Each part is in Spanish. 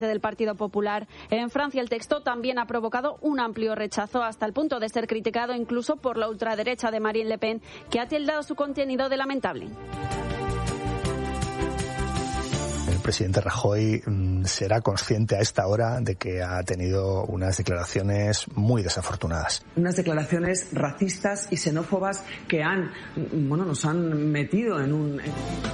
del Partido Popular. En Francia el texto también ha provocado un amplio rechazo, hasta el punto de ser criticado incluso por la ultraderecha de Marine Le Pen, que ha tildado su contenido de lamentable. El presidente Rajoy será consciente a esta hora de que ha tenido unas declaraciones muy desafortunadas. Unas declaraciones racistas y xenófobas que nos han metido en un...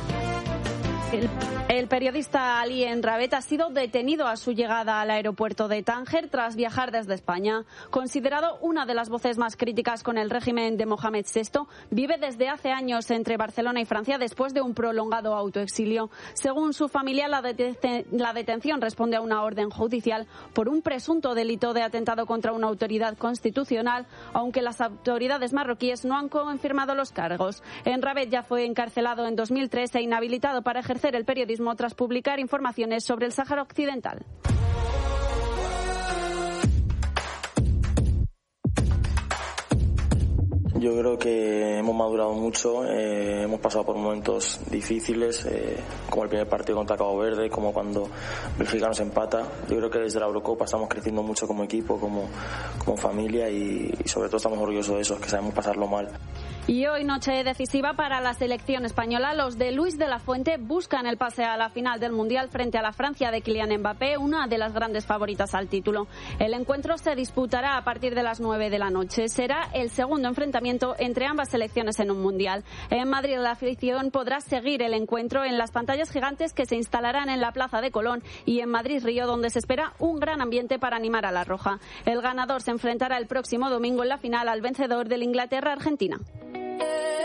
El periodista Ali Enrabet ha sido detenido a su llegada al aeropuerto de Tánger tras viajar desde España. Considerado una de las voces más críticas con el régimen de Mohamed VI, vive desde hace años entre Barcelona y Francia después de un prolongado autoexilio. Según su familia, la detención responde a una orden judicial por un presunto delito de atentado contra una autoridad constitucional, aunque las autoridades marroquíes no han confirmado los cargos. Enrabet ya fue encarcelado en 2003 e inhabilitado para ejercer el periodismo tras publicar informaciones sobre el Sáhara Occidental. Yo creo que hemos madurado mucho, hemos pasado por momentos difíciles, como el primer partido contra Cabo Verde, como cuando Bélgica nos empata. Yo creo que desde la Eurocopa estamos creciendo mucho como equipo, como familia y sobre todo estamos orgullosos de eso, que sabemos pasarlo mal. Y hoy, noche decisiva para la selección española, los de Luis de la Fuente buscan el pase a la final del Mundial frente a la Francia de Kylian Mbappé, una de las grandes favoritas al título. El encuentro se disputará a partir de las 9 de la noche. Será el segundo enfrentamiento entre ambas selecciones en un Mundial. En Madrid, la afición podrá seguir el encuentro en las pantallas gigantes que se instalarán en la Plaza de Colón y en Madrid-Río, donde se espera un gran ambiente para animar a la roja. El ganador se enfrentará el próximo domingo en la final al vencedor del Inglaterra-Argentina.